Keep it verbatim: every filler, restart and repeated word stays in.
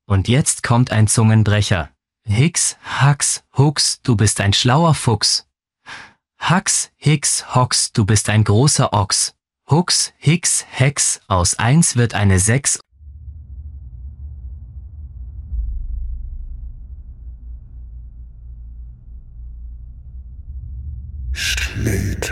Und jetzt kommt ein Zungenbrecher. Hix, Hax, Hux, du bist ein schlauer Fuchs. Hax, Hix, Hox, du bist ein großer Ochs. Hux, Hix, Hex, aus eins wird eine sechs. Schnitt.